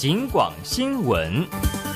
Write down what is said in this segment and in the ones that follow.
警广新闻。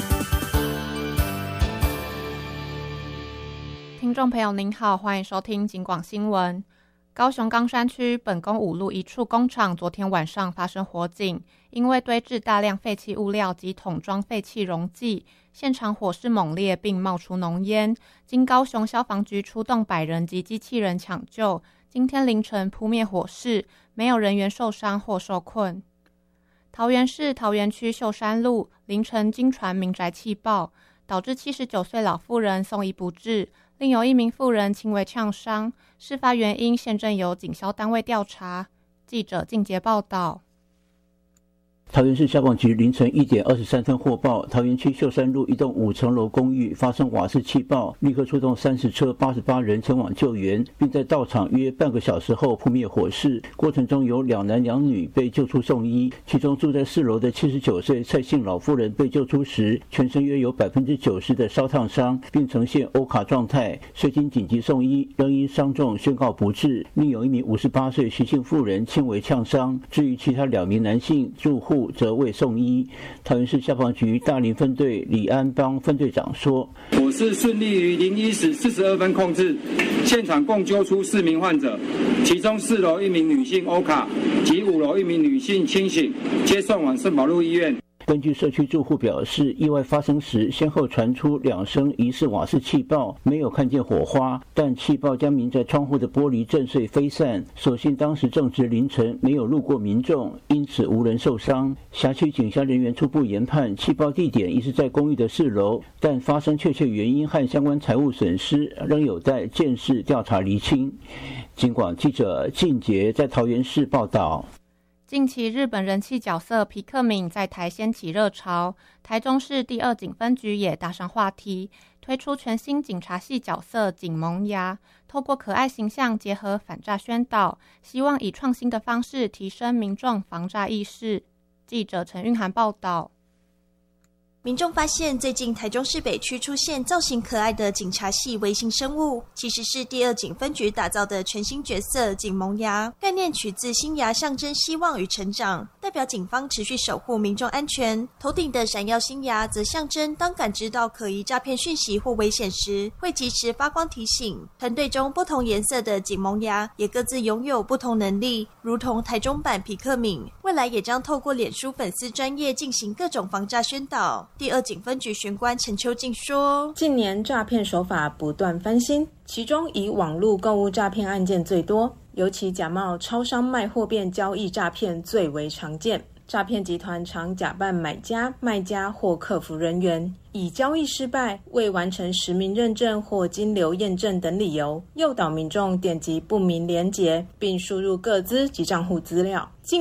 听众朋友您好，欢迎收听警广新闻。高雄冈山区本宫五路一处工厂昨天晚上发生火警，因为堆置大量废弃物料及桶装废气溶剂，现场火势猛烈并冒出浓烟，经高雄消防局出动100人及机器人抢救，今天凌晨扑灭火势，没有人员受伤或受困。桃园市桃园区秀山路凌晨经传民宅气爆，导致79岁老妇人送医不治，另有1名妇人轻微呛伤，事发原因现正由警消单位调查。记者靳杰报道。 桃园市消防局凌晨1点23分获报，桃园区秀山路一栋5层楼公寓发生瓦斯气爆，立刻出动30车88人前往救援，并在到场约半个小时后扑灭火势。过程中有2男2女被救出送医，其中住在4楼的79岁蔡姓老妇人被救出时，全身约有90%的烧烫伤，并呈现欧卡状态，虽经紧急送医，仍因伤重宣告不治。另有1名58岁徐姓妇人轻微呛伤，至于其他2名男性住户则未送医。桃园市消防局大林分队李安邦分队长说：“ 火势顺利于01时42分控制，现场共救出4名患者，其中4楼1名女性欧卡及5楼1名女性清醒，皆送往圣保路医院。” 根据社区住户表示，意外发生时先后传出2声疑似瓦斯气爆，没有看见火花，但气爆将民宅窗户的玻璃震碎飞散。所幸当时正值凌晨，没有路过民众，因此无人受伤。辖区警消人员初步研判，气爆地点疑是在公寓的4楼，但发生确切原因和相关财物损失仍有待鉴识调查厘清。警广记者靳杰在桃园市报道。 近期日本人气角色皮克敏在台掀起热潮，台中市第2警分局也搭上话题，推出全新警察系角色警萌芽，透过可爱形象结合反诈宣导，希望以创新的方式提升民众防诈意识。记者陈韵涵报道。 民众发现，最近台中市北区出现造型可爱的警察系微型生物，其实是第2警分局打造的全新角色警萌芽，概念取自新芽象征希望与成长，代表警方持续守护民众安全。头顶的闪耀新芽则象征当感知到可疑诈骗讯息或危险时，会及时发光提醒。团队中不同颜色的警萌芽也各自拥有不同能力，如同台中版皮克敏，未来也将透过脸书粉丝专页进行各种防诈宣导。第2警分局巡官陈秋静说：“ 近年诈骗手法不断翻新，其中以网络购物诈骗案件最多，尤其假冒超商卖货变交易诈骗最为常见。诈骗集团常假扮买家、卖家或客服人员，以交易失败、未完成实名认证或金流验证等理由，诱导民众点击不明连结，并输入个资及账户资料。